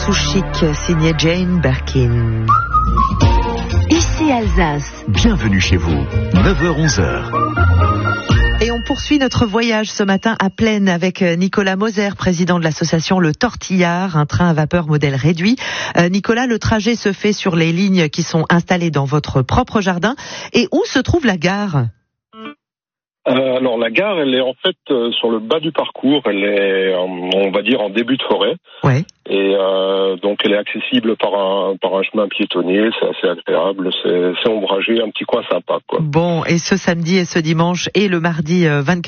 tout chic, signé Jane Birkin. Ici Alsace. Bienvenue chez vous, 9h-11h. Et on poursuit notre voyage ce matin à Plaine avec Nicolas Moser, président de l'association Le Tortillard, un train à vapeur modèle réduit. Nicolas, le trajet se fait sur les lignes qui sont installées dans votre propre jardin. Et où se trouve la gare ? Alors la gare, elle est en fait sur le bas du parcours. Elle est, on va dire, en début de forêt. Ouais. Et donc elle est accessible par un chemin piétonnier. C'est assez agréable. C'est ombragé, un petit coin sympa, quoi. Bon, et ce samedi et ce dimanche et le mardi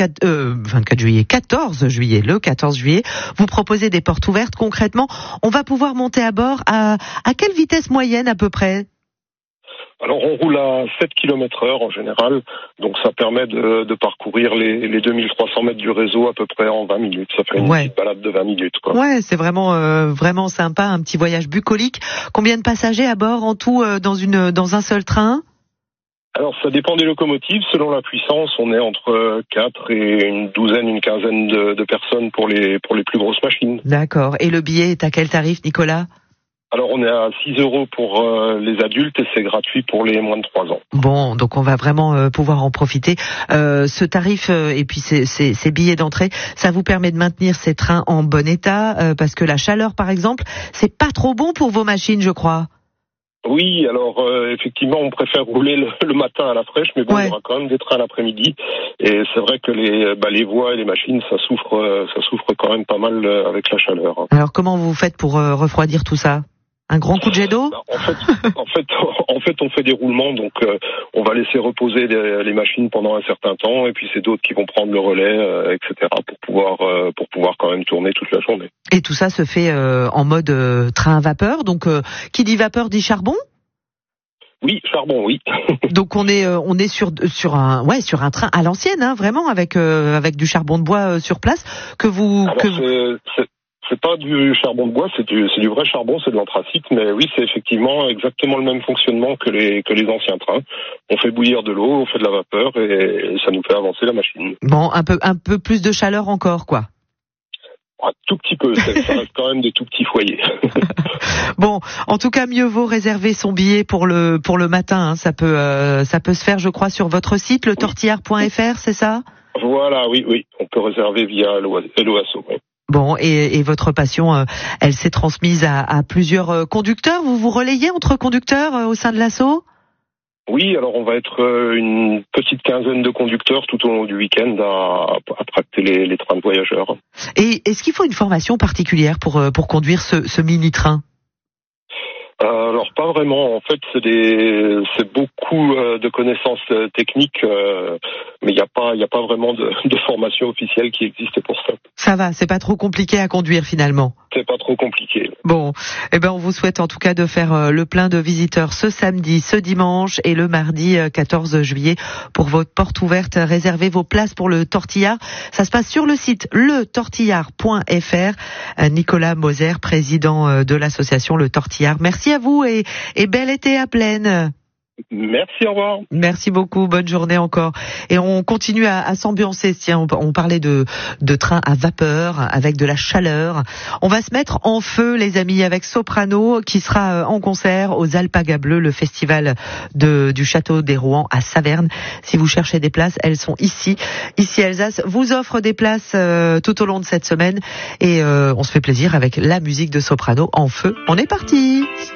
14 juillet, vous proposez des portes ouvertes. Concrètement, on va pouvoir monter à bord à quelle vitesse moyenne à peu près ? Alors on roule à 7 km/h en général, donc ça permet de parcourir les 2300 mètres du réseau à peu près en 20 minutes. Ça fait une petite balade de 20 minutes, quoi. Ouais, c'est vraiment sympa, un petit voyage bucolique. Combien de passagers à bord en tout dans un seul train ? Alors ça dépend des locomotives, selon la puissance, on est entre 4 et une quinzaine de personnes pour les plus grosses machines. D'accord, et le billet est à quel tarif, Nicolas ? Alors on est à 6 € pour les adultes et c'est gratuit pour les moins de 3 ans. Bon, donc on va vraiment pouvoir en profiter. Ce tarif et puis ces billets d'entrée, ça vous permet de maintenir ces trains en bon état parce que la chaleur, par exemple, c'est pas trop bon pour vos machines, je crois. Oui, alors effectivement, on préfère rouler le matin à la fraîche, mais bon, il y aura quand même des trains l'après-midi. Et c'est vrai que les voies et les machines, ça souffre quand même pas mal avec la chaleur. Alors comment vous faites pour refroidir tout ça ? Un grand coup de jet d'eau ? En fait, on fait des roulements, donc on va laisser reposer les machines pendant un certain temps, et puis c'est d'autres qui vont prendre le relais, etc. pour pouvoir quand même tourner toute la journée. Et tout ça se fait en mode train à vapeur, donc qui dit vapeur dit charbon ? Oui, charbon, oui. Donc on est sur un train à l'ancienne, hein, vraiment avec du charbon de bois sur place C'est pas du charbon de bois, c'est du vrai charbon, c'est de l'anthracite, mais oui, c'est effectivement exactement le même fonctionnement que les anciens trains. On fait bouillir de l'eau, on fait de la vapeur et ça nous fait avancer la machine. Bon, un peu plus de chaleur encore, quoi. Un tout petit peu, ça reste quand même des tout petits foyers. Bon, en tout cas, mieux vaut réserver son billet pour le matin, hein. Ça peut se faire, je crois, sur votre site, letortillard.fr, c'est ça ? Voilà, oui, on peut réserver via l'OASO. Oui. Bon, et votre passion, elle s'est transmise à plusieurs conducteurs. Vous relayez entre conducteurs au sein de l'asso ? Oui, alors on va être une petite quinzaine de conducteurs tout au long du week-end à tracter les trains de voyageurs. Et est-ce qu'il faut une formation particulière pour conduire ce mini-train ? Alors pas vraiment. En fait, c'est beaucoup de connaissances techniques, mais il y a pas vraiment de formation officielle qui existe pour ça. Ça va, c'est pas trop compliqué à conduire finalement. C'est pas trop compliqué. Bon, on vous souhaite en tout cas de faire le plein de visiteurs ce samedi, ce dimanche et le mardi 14 juillet pour votre porte ouverte. Réservez vos places pour le Tortillard. Ça se passe sur le site letortillard.fr. Nicolas Moser, président de l'association Le Tortillard. Merci à vous et bel été à Plaine. Merci, au revoir. Merci beaucoup, bonne journée encore. Et on continue à s'ambiancer. Tiens, on parlait de train à vapeur avec de la chaleur. On va se mettre en feu, les amis, avec Soprano qui sera en concert aux Alpagas Bleues, le festival du Château des Rouen à Saverne. Si vous cherchez des places, elles sont ici Alsace vous offre des places tout au long de cette semaine et on se fait plaisir avec la musique de Soprano en feu. On est parti.